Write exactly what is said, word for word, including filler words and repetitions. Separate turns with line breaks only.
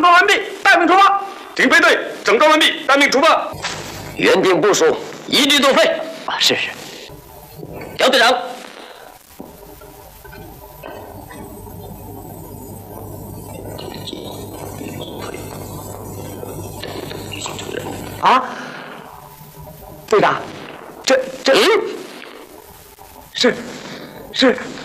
整装完毕，待命出发。
警备队整装完毕，待命出发。
原定部署，一律作废。
啊，是是。
姚队长。
啊，队长，这这，
嗯，
是是